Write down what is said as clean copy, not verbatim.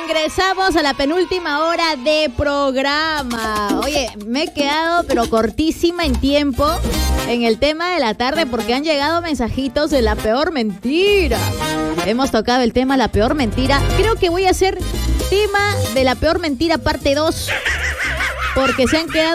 Ingresamos a la penúltima hora de programa. Oye, me he quedado pero cortísima en tiempo en el tema de la tarde porque han llegado mensajitos de la peor mentira. Hemos tocado el tema la peor mentira. Creo que voy a hacer tema de la peor mentira parte 2 porque se han quedado